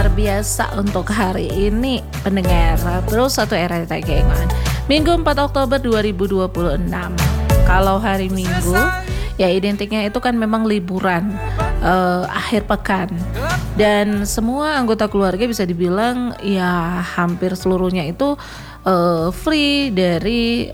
luar biasa untuk hari ini pendengar. Terus satu era takengon. Minggu 4 Oktober 2026. Kalau hari Minggu ya identiknya itu kan memang liburan akhir pekan. Dan semua anggota keluarga bisa dibilang ya hampir seluruhnya itu free dari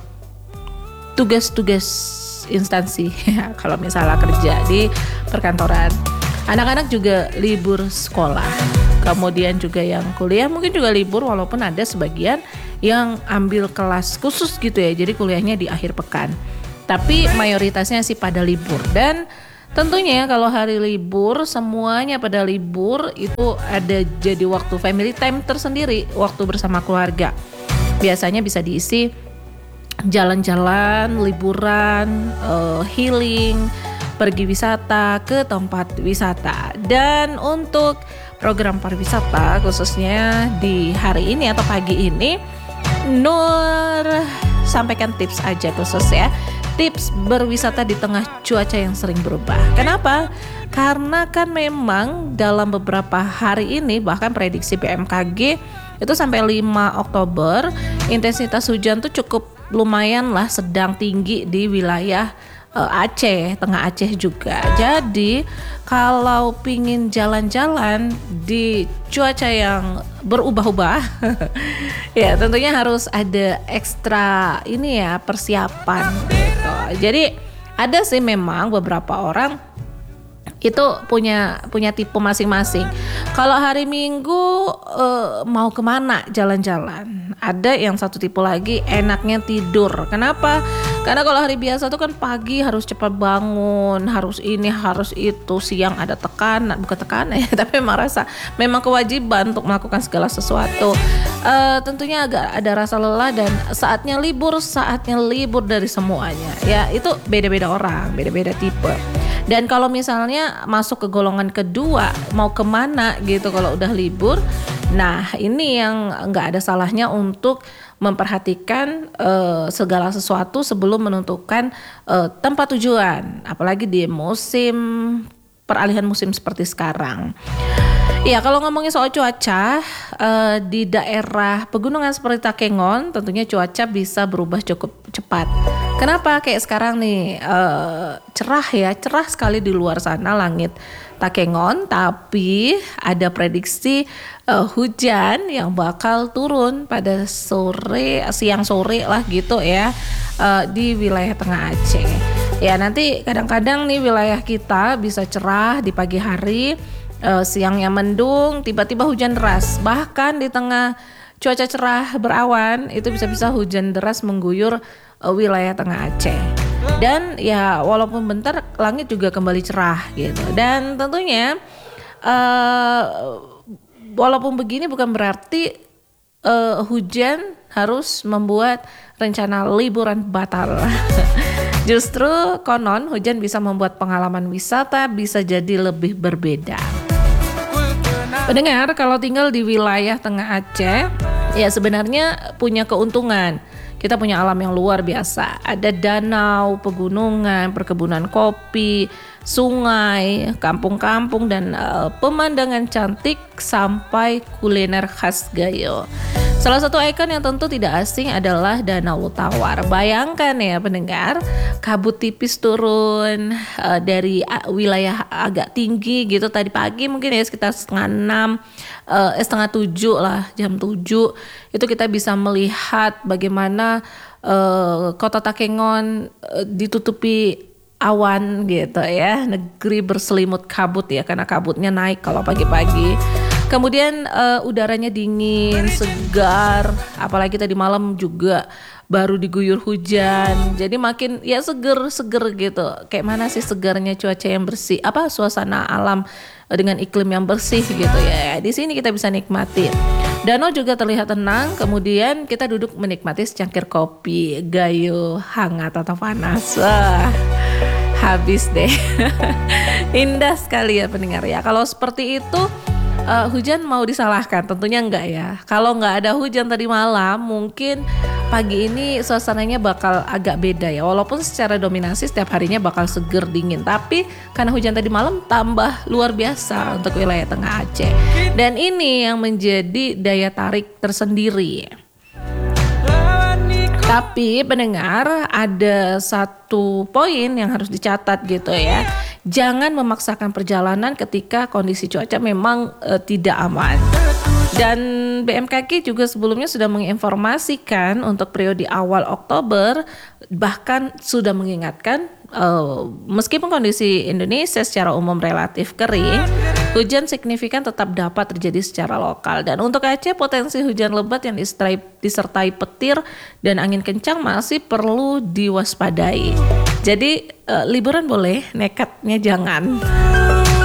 tugas-tugas instansi. Kalau misalnya kerja di perkantoran. Anak-anak juga libur sekolah, kemudian juga yang kuliah mungkin juga libur walaupun ada sebagian yang ambil kelas khusus gitu ya, jadi kuliahnya di akhir pekan. Tapi mayoritasnya sih pada libur dan tentunya kalau hari libur semuanya pada libur itu ada jadi waktu family time tersendiri, waktu bersama keluarga. Biasanya bisa diisi jalan-jalan, liburan, healing, pergi wisata ke tempat wisata. Dan untuk program pariwisata khususnya di hari ini atau pagi ini, Nur sampaikan tips aja khusus ya. Tips berwisata di tengah cuaca yang sering berubah. Kenapa? Karena kan memang dalam beberapa hari ini bahkan prediksi BMKG itu sampai 5 Oktober intensitas hujan tuh cukup lumayan lah, sedang tinggi di wilayah Aceh, tengah Aceh juga. Jadi kalau pingin jalan-jalan di cuaca yang berubah-ubah ya tentunya harus ada ekstra ini ya persiapan gitu. Jadi ada sih memang beberapa orang itu punya tipe masing-masing. Kalau hari Minggu mau kemana jalan-jalan, ada yang satu tipe lagi enaknya tidur. Kenapa? Karena kalau hari biasa tuh kan pagi harus cepat bangun, harus ini, harus itu, siang ada tekanan, bukan tekanan ya, tapi memang kewajiban untuk melakukan segala sesuatu. Tentunya agak ada rasa lelah dan saatnya libur dari semuanya. Ya itu beda-beda orang, beda-beda tipe. Dan kalau misalnya masuk ke golongan kedua, mau kemana gitu kalau udah libur, nah ini yang nggak ada salahnya untuk memperhatikan segala sesuatu sebelum menentukan tempat tujuan, apalagi di musim peralihan musim seperti sekarang. Ya kalau ngomongin soal cuaca di daerah pegunungan seperti Takengon, tentunya cuaca bisa berubah cukup cepat. Kenapa? Kayak sekarang nih cerah sekali di luar sana langit Takengon, tapi ada prediksi hujan yang bakal turun pada siang sore lah gitu ya di wilayah tengah Aceh. Ya nanti kadang-kadang nih wilayah kita bisa cerah di pagi hari, siangnya mendung, tiba-tiba hujan deras. Bahkan di tengah cuaca cerah berawan itu bisa-bisa hujan deras mengguyur wilayah tengah Aceh. Dan ya walaupun bentar langit juga kembali cerah gitu. Dan tentunya walaupun begini bukan berarti hujan harus membuat rencana liburan batal. Justru konon hujan bisa membuat pengalaman wisata bisa jadi lebih berbeda. Pendengar, kalau tinggal di wilayah tengah Aceh ya sebenarnya punya keuntungan. Kita punya alam yang luar biasa. Ada danau, pegunungan, perkebunan kopi, sungai, kampung-kampung dan pemandangan cantik sampai kuliner khas Gayo. Salah satu ikon yang tentu tidak asing adalah Danau Tawar. Bayangkan ya pendengar, kabut tipis turun dari wilayah agak tinggi gitu tadi pagi mungkin ya sekitar setengah 7 lah, jam 7 itu kita bisa melihat bagaimana kota Takengon ditutupi awan gitu ya, negeri berselimut kabut ya karena kabutnya naik kalau pagi-pagi. Kemudian udaranya dingin, segar, apalagi tadi malam juga baru diguyur hujan. Jadi makin ya seger gitu. Kayak mana sih segarnya cuaca yang bersih, suasana alam dengan iklim yang bersih gitu ya. Di sini kita bisa nikmati. Danau juga terlihat tenang, kemudian kita duduk menikmati secangkir kopi, Gayo hangat atau panas. Wah, habis deh. Indah sekali ya pendengar ya. Kalau seperti itu hujan mau disalahkan? Tentunya enggak ya. Kalau enggak ada hujan tadi malam mungkin pagi ini suasananya bakal agak beda ya. Walaupun secara dominasi setiap harinya bakal seger dingin, tapi karena hujan tadi malam tambah luar biasa untuk wilayah tengah Aceh. Dan ini yang menjadi daya tarik tersendiri. Tapi pendengar, ada satu poin yang harus dicatat gitu ya. Jangan memaksakan perjalanan ketika kondisi cuaca memang tidak aman. Dan BMKG juga sebelumnya sudah menginformasikan untuk periode awal Oktober, bahkan sudah mengingatkan meskipun kondisi Indonesia secara umum relatif kering, hujan signifikan tetap dapat terjadi secara lokal. Dan untuk Aceh, potensi hujan lebat yang disertai petir dan angin kencang masih perlu diwaspadai. Jadi liburan boleh, nekatnya jangan.